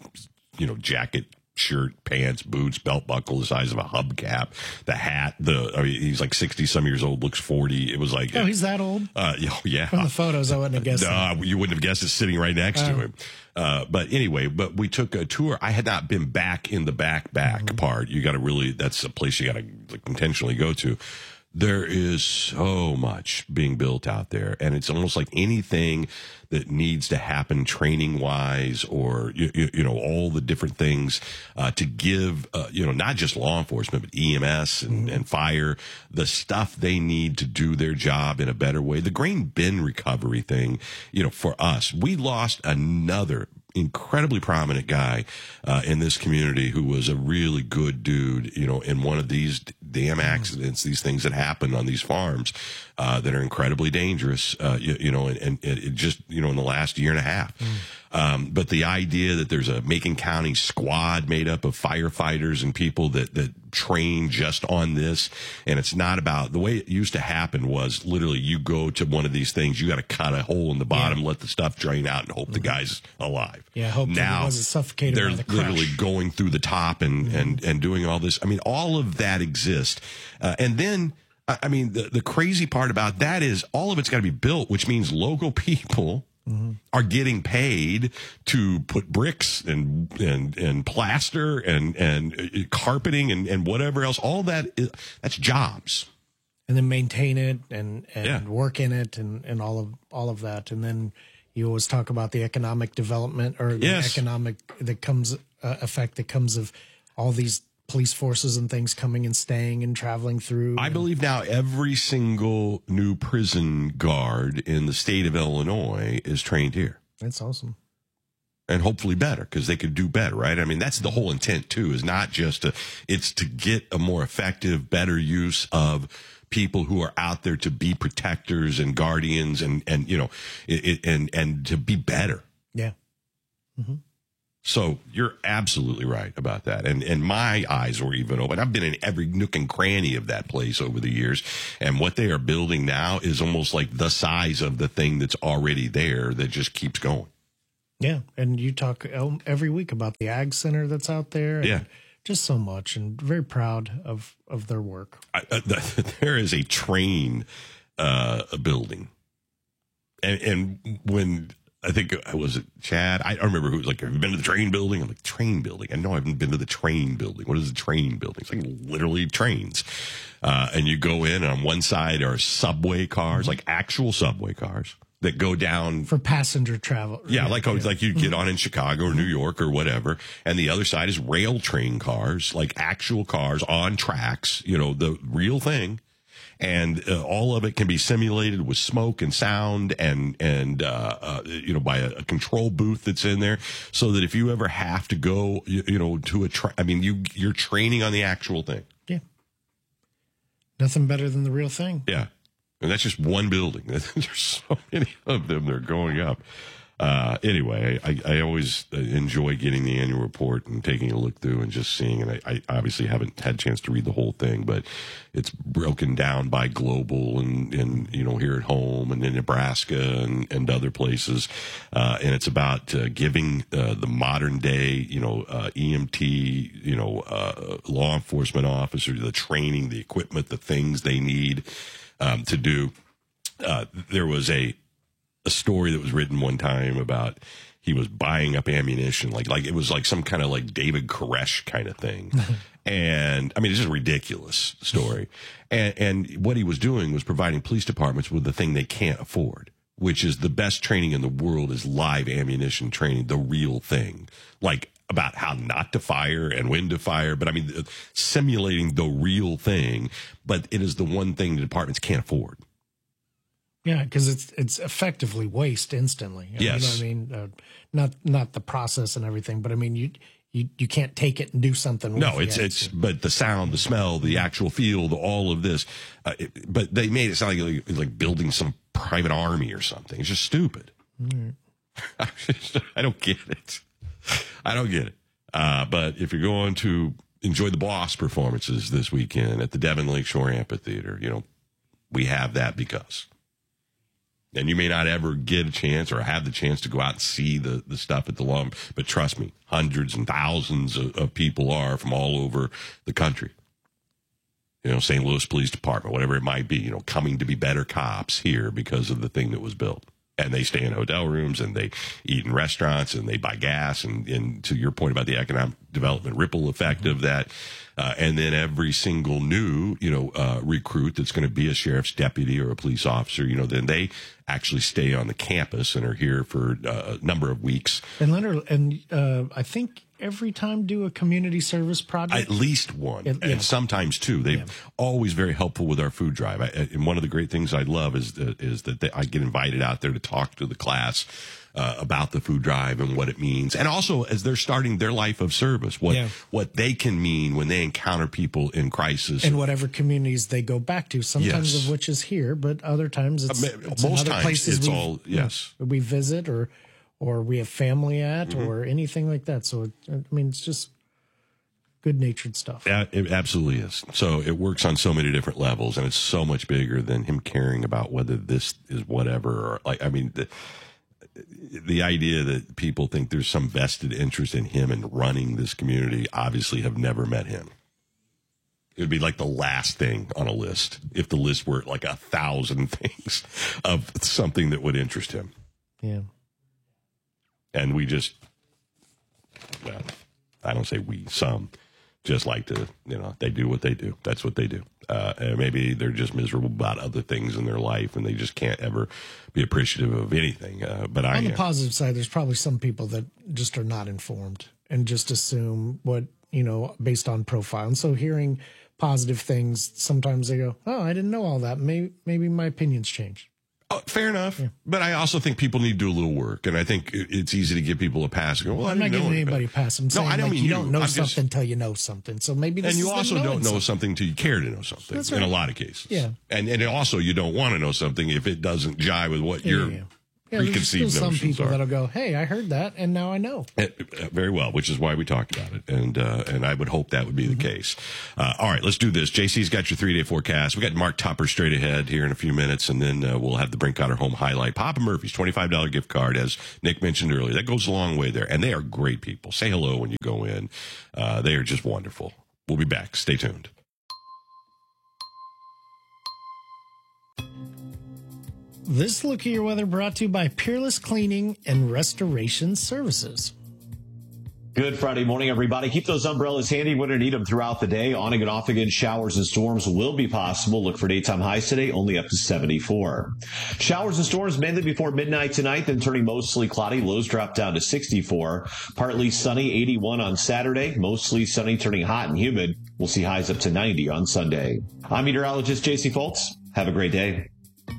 jacket, shirt, pants, boots, belt buckle the size of a hubcap, the hat, he's like 60-some years old, looks 40. It was like... Oh, he's that old? Yeah. From the photos, I wouldn't have guessed that. You wouldn't have guessed it sitting right next to him. But anyway, we took a tour. I had not been back in the back part. You got to really... That's a place you got to intentionally go to. There is so much being built out there, and it's almost like anything that needs to happen training wise, or, all the different things, to give, not just law enforcement, but EMS and fire, the stuff they need to do their job in a better way. The grain bin recovery thing, for us, we lost another incredibly prominent guy in this community who was a really good dude, in one of these damn accidents, these things that happen on these farms that are incredibly dangerous, and it just, in the last year and a half. But the idea that there's a Macon County squad made up of firefighters and people that train just on this, and it's not about the way it used to happen was literally you go to one of these things, you got to cut a hole in the bottom, let the stuff drain out, and hope the guy's alive. Yeah, hope now, he wasn't suffocated by the crush. They're literally going through the top and doing all this. I mean, all of that exists. And then, I mean, the crazy part about that is all of it's got to be built, which means local people are getting paid to put bricks and plaster and carpeting and whatever else. All that that's jobs. And then maintain it and work in it and all of that. And then you always talk about the economic development or the economic that comes effect that comes of all these police forces and things coming and staying and traveling through. I believe now every single new prison guard in the state of Illinois is trained here. That's awesome. And hopefully better, because they could do better, right? I mean, that's the whole intent, too, is not just it's to get a more effective, better use of people who are out there to be protectors and guardians and you know, and to be better. Yeah. Mm-hmm. So you're absolutely right about that. And my eyes were even open. I've been in every nook and cranny of that place over the years. And what they are building now is almost like the size of the thing that's already there that just keeps going. Yeah. And you talk every week about the Ag Center that's out there. Yeah. Just so much, and very proud of their work. There is a train building. And when... I think, was it Chad? I don't remember who was like, have you been to the train building? I'm like, train building? I know I haven't been to the train building. What is the train building? It's like literally trains. And you go in, and on one side are subway cars, like actual subway cars that go down. For passenger travel. Yeah, like you get on in Chicago or New York or whatever. And the other side is rail train cars, like actual cars on tracks, you know, the real thing. And all of it can be simulated with smoke and sound and you know, by a control booth that's in there, so that if you ever have to go, you know, to you're training on the actual thing. Yeah. Nothing better than the real thing. Yeah. And that's just one building. There's so many of them that are going up. Anyway, I always enjoy getting the annual report and taking a look through and just seeing, and I obviously haven't had a chance to read the whole thing, but it's broken down by global and you know, here at home and in Nebraska and other places. And it's about giving the modern day, you know, EMT, you know, law enforcement officers the training, the equipment, the things they need to do. There was a story that was written one time about he was buying up ammunition, like it was like some kind of like David Koresh kind of thing. And I mean, it's just a ridiculous story. And what he was doing was providing police departments with the thing they can't afford, which is the best training in the world is live ammunition training, the real thing, like about how not to fire and when to fire. But I mean, simulating the real thing, but it is the one thing the departments can't afford. Yeah, because it's effectively waste instantly. Yes. You know what I mean? Not the process and everything, but I mean, you can't take it and do something with it. No, but the sound, the smell, the actual feel, all of this. But they made it sound like building some private army or something. It's just stupid. Mm. I don't get it. But if you're going to enjoy the Boss performances this weekend at the Devon Lakeshore Amphitheater, you know, we have that because. And you may not ever get a chance or have the chance to go out and see the stuff at the lawn, but trust me, hundreds and thousands of people are from all over the country. You know, St. Louis Police Department, whatever it might be, you know, coming to be better cops here because of the thing that was built. And they stay in hotel rooms and they eat in restaurants and they buy gas. And to your point about the economic development ripple effect of that. And then every single new, you know, recruit that's going to be a sheriff's deputy or a police officer, you know, then they actually stay on the campus and are here for a number of weeks. And Leonard, I think every time do a community service project? At least one, and sometimes two. They're always very helpful with our food drive. And one of the great things I love is that I get invited out there to talk to the class about the food drive and what it means. And also as they're starting their life of service, what they can mean when they encounter people in crisis. And whatever communities they go back to, sometimes of which is here, but other times it's most in other times places it's all, we visit or we have family at or anything like that. So, I mean, it's just good-natured stuff. Yeah, it absolutely is. So it works on so many different levels, and it's so much bigger than him caring about whether this is whatever. Or like, I mean, the idea that people think there's some vested interest in him and running this community obviously have never met him. It would be like the last thing on a list if the list were like 1,000 things of something that would interest him. Yeah. And we just, well, I don't say we, some just like to, you know, they do what they do. That's what they do. And maybe they're just miserable about other things in their life and they just can't ever be appreciative of anything. But on the positive side, there's probably some people that just are not informed and just assume what based on profile. And so hearing positive things, sometimes they go, oh, I didn't know all that. Maybe my opinion's changed. Oh, fair enough. Yeah. But I also think people need to do a little work. And I think it's easy to give people a pass. Go, well, I'm not giving anybody a pass. I'm saying, I don't mean you don't know something until you know something. So maybe this and you is also don't know something until you care to know something. That's right. In a lot of cases. Yeah. And also you don't want to know something if it doesn't jive with what your preconceived there's some notions people are. that'll go, hey, I heard that, and now I know. Very well, which is why we talked about it, and I would hope that would be the case. All right, let's do this. JC's got your 3-day forecast. We got Mark Topper straight ahead here in a few minutes, and then we'll have the Brinkotter Home Highlight. Papa Murphy's $25 gift card, as Nick mentioned earlier. That goes a long way there, and they are great people. Say hello when you go in. They are just wonderful. We'll be back. Stay tuned. This look at your weather brought to you by Peerless Cleaning and Restoration Services. Good Friday morning, everybody. Keep those umbrellas handy when you need them throughout the day. On and off again, showers and storms will be possible. Look for daytime highs today, only up to 74. Showers and storms mainly before midnight tonight, then turning mostly cloudy. Lows drop down to 64. Partly sunny, 81 on Saturday. Mostly sunny, turning hot and humid. We'll see highs up to 90 on Sunday. I'm meteorologist JC Foltz. Have a great day.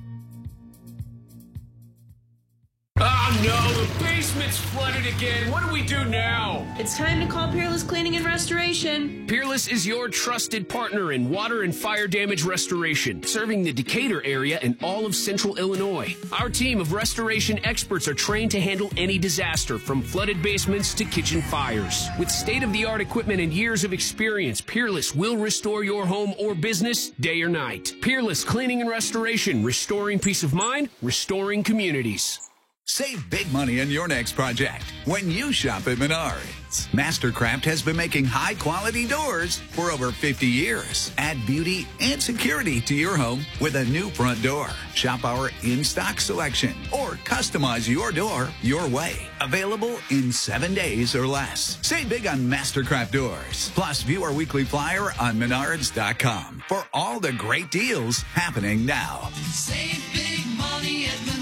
Oh no, the basement's flooded again. What do we do now? It's time to call Peerless Cleaning and Restoration. Peerless is your trusted partner in water and fire damage restoration, serving the Decatur area and all of central Illinois. Our team of restoration experts are trained to handle any disaster, from flooded basements to kitchen fires. With state-of-the-art equipment and years of experience, Peerless will restore your home or business day or night. Peerless Cleaning and Restoration, restoring peace of mind, restoring communities. Save big money on your next project when you shop at Menards. Mastercraft has been making high-quality doors for over 50 years. Add beauty and security to your home with a new front door. Shop our in-stock selection or customize your door your way. Available in 7 days or less. Save big on Mastercraft doors. Plus, view our weekly flyer on Menards.com for all the great deals happening now. Save big money at Menards.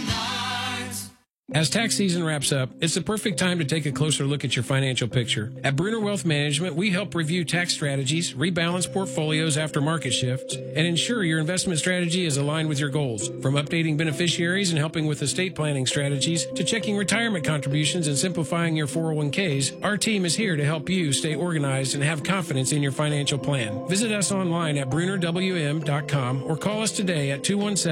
As tax season wraps up, it's the perfect time to take a closer look at your financial picture. At Bruner Wealth Management, we help review tax strategies, rebalance portfolios after market shifts, and ensure your investment strategy is aligned with your goals. From updating beneficiaries and helping with estate planning strategies to checking retirement contributions and simplifying your 401ks, our team is here to help you stay organized and have confidence in your financial plan. Visit us online at BrunerWM.com or call us today at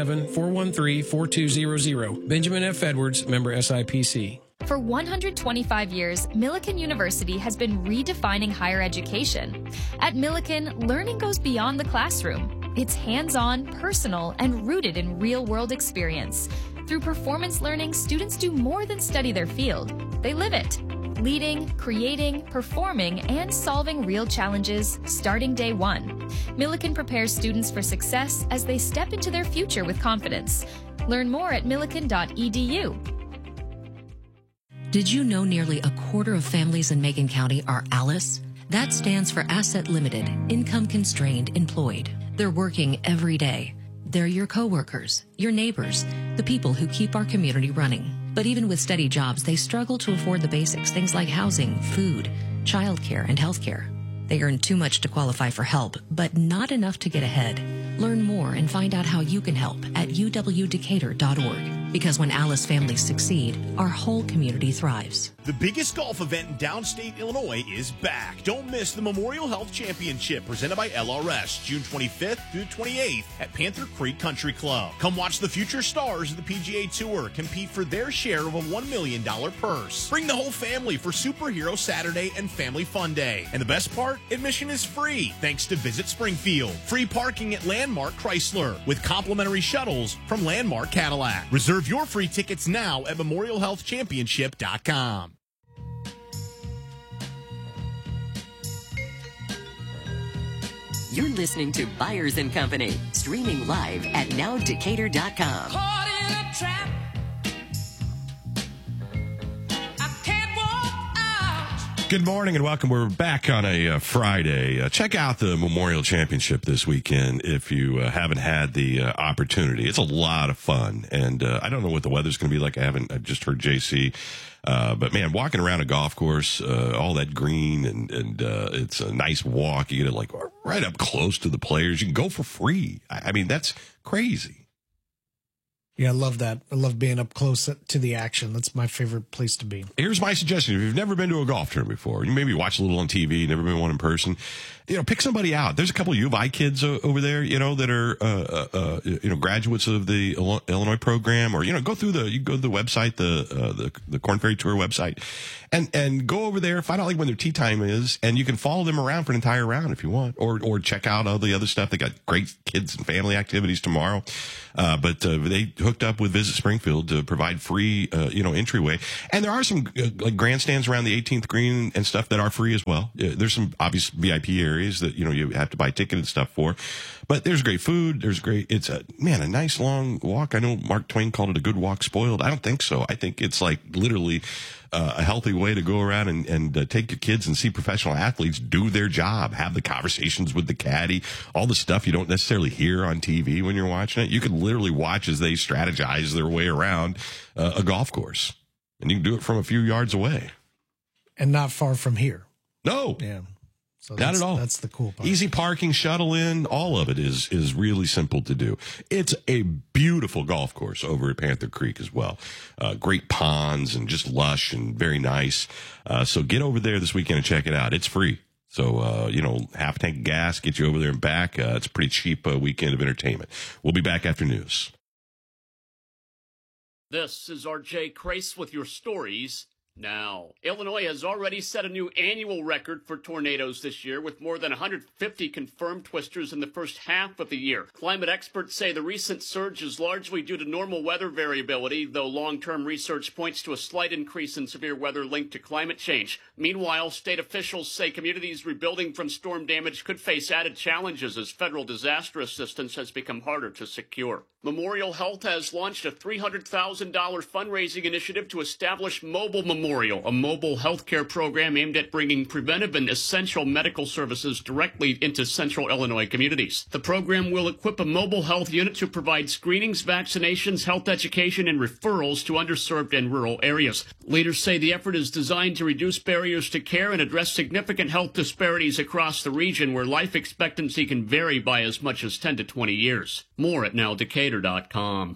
217-413-4200. Benjamin F. Edwards, member SIPC. For 125 years, Millikan University has been redefining higher education. At Millikan, learning goes beyond the classroom. It's hands-on, personal, and rooted in real-world experience. Through performance learning, students do more than study their field. They live it. Leading, creating, performing, and solving real challenges starting day one. Millikan prepares students for success as they step into their future with confidence. Learn more at millikan.edu. Did you know nearly a quarter of families in Macon County are ALICE? That stands for Asset Limited, Income Constrained Employed. They're working every day. They're your coworkers, your neighbors, the people who keep our community running. But even with steady jobs, they struggle to afford the basics, things like housing, food, childcare, and healthcare. They earn too much to qualify for help, but not enough to get ahead. Learn more and find out how you can help at uwdecatur.org. Because when ALICE families succeed, our whole community thrives. The biggest golf event in downstate Illinois is back. Don't miss the Memorial Health Championship presented by LRS, June 25th through 28th at Panther Creek Country Club. Come watch the future stars of the PGA Tour compete for their share of a $1 million purse. Bring the whole family for Superhero Saturday and Family Fun Day. And the best part? Admission is free, thanks to Visit Springfield. Free parking at Landmark Chrysler with complimentary shuttles from Landmark Cadillac. Reserve your free tickets now at memorialhealthchampionship.com. You're listening to Byers & Company, streaming live at nowdecatur.com. Caught in a trap. I can't walk out. Good morning and welcome. We're back on a Friday. Check out the Memorial Championship this weekend if you haven't had the opportunity. It's a lot of fun, and I don't know what the weather's going to be like. I just heard JC. But man, walking around a golf course, all that green and it's a nice walk. You get it like right up close to the players. You can go for free. I mean, that's crazy. Yeah, I love that. I love being up close to the action. That's my favorite place to be. Here's my suggestion. If you've never been to a golf tournament before, you maybe watch a little on TV, never been one in person, pick somebody out. There's a couple of U of I kids over there, that are, graduates of the Illinois program, or, go through the website, the Korn Ferry Tour website, and go over there, find out like when their tee time is, and you can follow them around for an entire round if you want, or check out all the other stuff. They got great kids and family activities tomorrow. But they hooked up with Visit Springfield to provide free, entryway. And there are some like grandstands around the 18th green and stuff that are free as well. There's some obvious VIP areas that, you have to buy a ticket and stuff for. But there's great food. It's a nice long walk. I know Mark Twain called it a good walk spoiled. I don't think so. I think it's like literally a healthy way to go around and take your kids and see professional athletes do their job, have the conversations with the caddy, all the stuff you don't necessarily hear on TV when you're watching it. You could literally watch as they strategize their way around a golf course, and you can do it from a few yards away. And not far from here. No. Yeah. So not at all. That's the cool part. Easy parking, shuttle in, all of it is really simple to do. It's a beautiful golf course over at Panther Creek as well. Great ponds and just lush and very nice. So get over there this weekend and check it out. It's free. So, half a tank of gas, get you over there and back. It's a pretty cheap weekend of entertainment. We'll be back after news. This is RJ Crace with your stories now. Illinois has already set a new annual record for tornadoes this year, with more than 150 confirmed twisters in the first half of the year. Climate experts say the recent surge is largely due to normal weather variability, though long-term research points to a slight increase in severe weather linked to climate change. Meanwhile, state officials say communities rebuilding from storm damage could face added challenges as federal disaster assistance has become harder to secure. Memorial Health has launched a $300,000 fundraising initiative to establish Mobile Memorial, a mobile healthcare program aimed at bringing preventive and essential medical services directly into central Illinois communities. The program will equip a mobile health unit to provide screenings, vaccinations, health education, and referrals to underserved and rural areas. Leaders say the effort is designed to reduce barriers to care and address significant health disparities across the region, where life expectancy can vary by as much as 10 to 20 years. More at nowdecatur.com.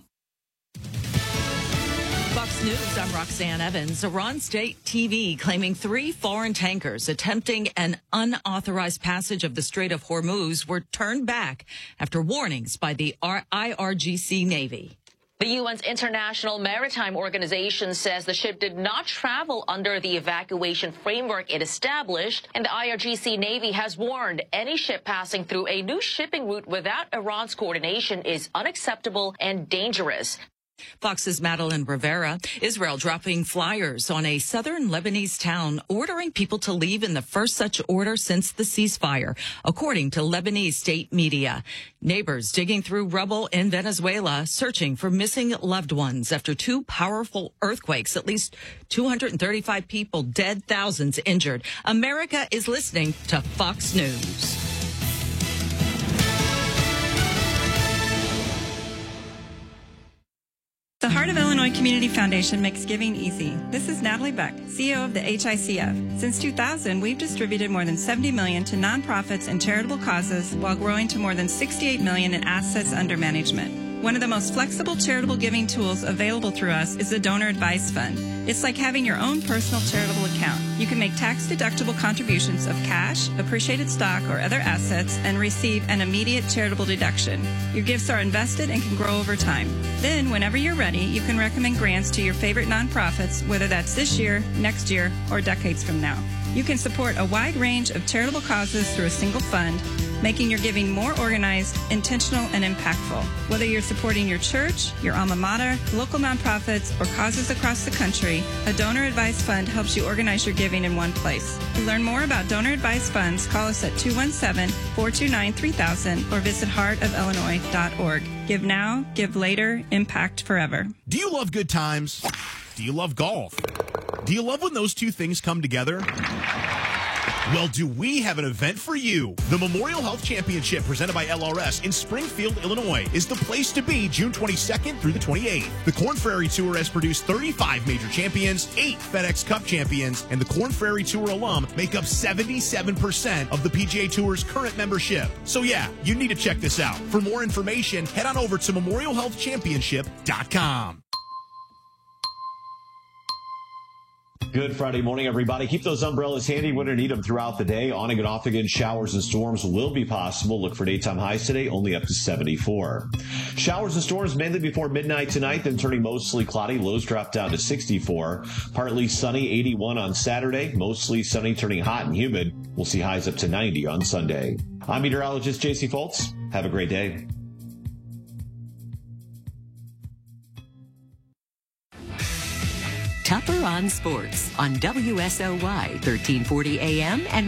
Fox News, I'm Roxanne Evans. Iran State TV claiming 3 foreign tankers attempting an unauthorized passage of the Strait of Hormuz were turned back after warnings by the IRGC Navy. The UN's International Maritime Organization says the ship did not travel under the evacuation framework it established, and the IRGC Navy has warned any ship passing through a new shipping route without Iran's coordination is unacceptable and dangerous. Fox's Madeline Rivera. Israel dropping flyers on a southern Lebanese town ordering people to leave in the first such order since the ceasefire, according to Lebanese state media. Neighbors digging through rubble in Venezuela, searching for missing loved ones after 2 powerful earthquakes. At least 235 people dead, thousands injured. America is listening to Fox News. The Heart of Illinois Community Foundation makes giving easy. This is Natalie Beck, CEO of the HICF. Since 2000, we've distributed more than $70 million to nonprofits and charitable causes while growing to more than $68 million in assets under management. One of the most flexible charitable giving tools available through us is the Donor Advice Fund. It's like having your own personal charitable account. You can make tax-deductible contributions of cash, appreciated stock, or other assets and receive an immediate charitable deduction. Your gifts are invested and can grow over time. Then, whenever you're ready, you can recommend grants to your favorite nonprofits, whether that's this year, next year, or decades from now. You can support a wide range of charitable causes through a single fund, making your giving more organized, intentional, and impactful. Whether you're supporting your church, your alma mater, local nonprofits, or causes across the country, a Donor Advice Fund helps you organize your giving in one place. To learn more about Donor Advice Funds, call us at 217-429-3000 or visit heartofillinois.org. Give now, give later, impact forever. Do you love good times? Do you love golf? Do you love when those two things come together? Well, do we have an event for you? The Memorial Health Championship presented by LRS in Springfield, Illinois is the place to be June 22nd through the 28th. The Korn Ferry Tour has produced 35 major champions, 8 FedEx Cup champions, and the Korn Ferry Tour alum make up 77% of the PGA Tour's current membership. So yeah, you need to check this out. For more information, head on over to memorialhealthchampionship.com. Good Friday morning, everybody. Keep those umbrellas handy when you need them throughout the day. On and off again, showers and storms will be possible. Look for daytime highs today, only up to 74. Showers and storms mainly before midnight tonight, then turning mostly cloudy. Lows drop down to 64. Partly sunny, 81 on Saturday. Mostly sunny, turning hot and humid. We'll see highs up to 90 on Sunday. I'm meteorologist JC Foltz. Have a great day. Tupper on Sports on WSOY 1340 AM and